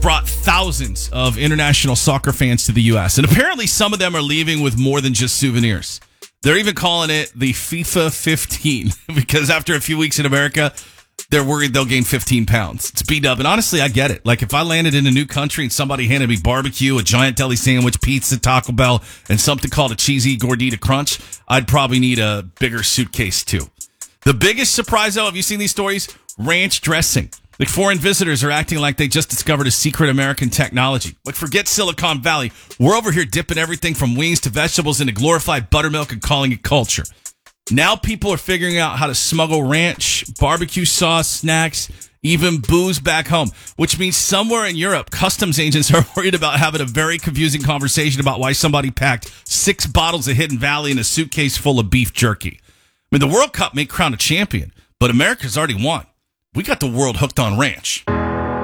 brought thousands of international soccer fans to the U.S., and apparently some of them are leaving with more than just souvenirs. They're even calling it the FIFA 15 because after a few weeks in America, they're worried they'll gain 15 pounds. It's B-dub, and honestly, I get it. Like, if I landed in a new country and somebody handed me barbecue, a giant deli sandwich, pizza, Taco Bell, and something called a cheesy gordita crunch, I'd probably need a bigger suitcase, too. The biggest surprise, though, have you seen these stories? Ranch dressing. Like, foreign visitors are acting like they just discovered a secret American technology. Like, forget Silicon Valley. We're over here dipping everything from wings to vegetables into glorified buttermilk and calling it culture. Now people are figuring out how to smuggle ranch, barbecue sauce, snacks, even booze back home, which means somewhere in Europe, customs agents are worried about having a very confusing conversation about why somebody packed 6 bottles of Hidden Valley in a suitcase full of beef jerky. I mean, the World Cup may crown a champion, but America's already won. We got the world hooked on ranch.